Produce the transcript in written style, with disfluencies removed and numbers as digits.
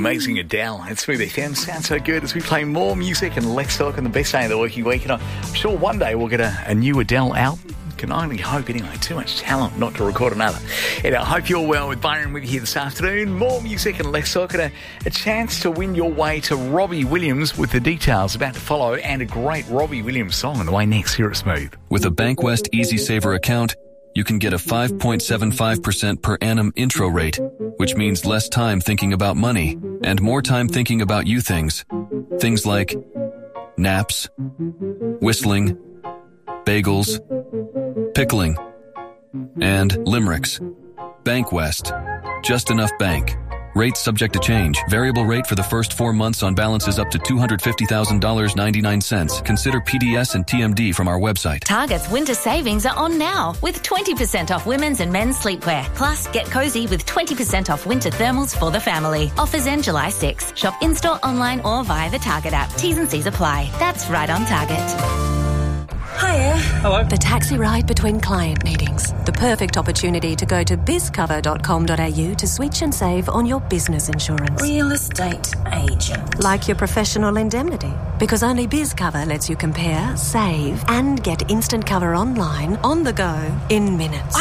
amazing Adele at Smooth FM. Sounds so good as we play more music and let's talk on the best day of the working week. And I'm sure one day we'll get a new Adele out. Can only hope anyway. Too much talent not to record another. And I hope you're well with Byron with you here this afternoon. More music and less talk and a chance to win your way to Robbie Williams with the details about to follow and a great Robbie Williams song on the way next here at Smooth. With a Bankwest Easy Saver account, you can get a 5.75% per annum intro rate, which means less time thinking about money and more time thinking about you things. Things like naps, whistling, bagels, pickling, and limericks. Bankwest. Just enough bank. Rates subject to change. Variable rate for the first 4 months on balances up to $250,000.99. Consider PDS and TMD from our website. Target's winter savings are on now with 20% off women's and men's sleepwear. Plus, get cozy with 20% off winter thermals for the family. Offers end July 6. Shop in-store, online or via the Target app. T's and C's apply. That's right on Target. Hiya. Hello. The taxi ride between client meetings. The perfect opportunity to go to bizcover.com.au to switch and save on your business insurance. Real estate agent. Like your professional indemnity. Because only BizCover lets you compare, save, and get instant cover online, on the go, in minutes.